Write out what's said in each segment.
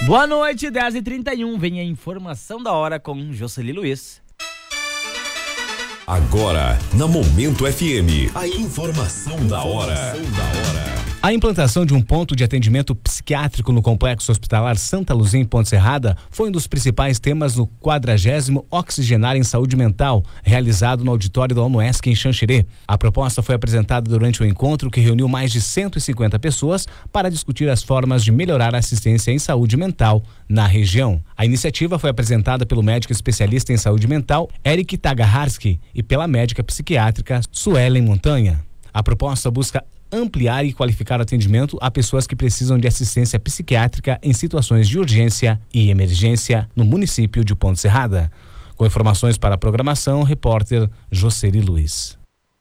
Boa noite, 10h31. Vem a informação da hora com Jocely Luiz. Agora, na Momento FM, a informação da hora. A implantação de um ponto de atendimento psiquiátrico no Complexo Hospitalar Santa Luzia, em Ponte Serrada, foi um dos principais temas no 40º Oxigenar em Saúde Mental, realizado no auditório da UNOESC em Xanxerê. A proposta foi apresentada durante o encontro que reuniu mais de 150 pessoas para discutir as formas de melhorar a assistência em saúde mental na região. A iniciativa foi apresentada pelo médico especialista em saúde mental, Eric Tagaharski, e pela médica psiquiátrica, Suelen Montanha. A proposta busca ampliar e qualificar o atendimento a pessoas que precisam de assistência psiquiátrica em situações de urgência e emergência no município de Ponte Serrada. Com informações para a programação, repórter Jocely Luiz.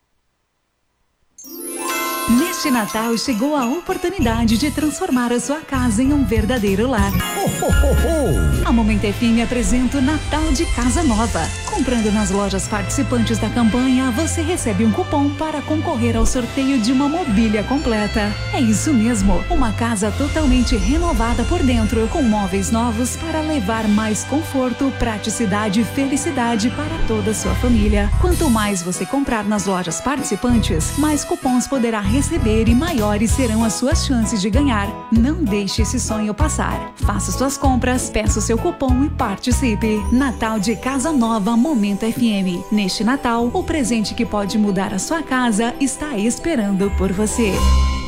Neste Natal chegou a oportunidade de transformar a sua casa em um verdadeiro lar. A Momento FM apresenta o Natal de Casa Nova. Comprando nas lojas participantes da campanha, você recebe um cupom para concorrer ao sorteio de uma mobília completa. É isso mesmo, uma casa totalmente renovada por dentro, com móveis novos para levar mais conforto, praticidade e felicidade para toda a sua família. Quanto mais você comprar nas lojas participantes, mais cupons poderá receber e maiores serão as suas chances de ganhar. Não deixe esse sonho passar. Faça suas compras, peça o seu cupom e participe. Natal de Casa Nova, Momento FM. Neste Natal, o presente que pode mudar a sua casa está esperando por você.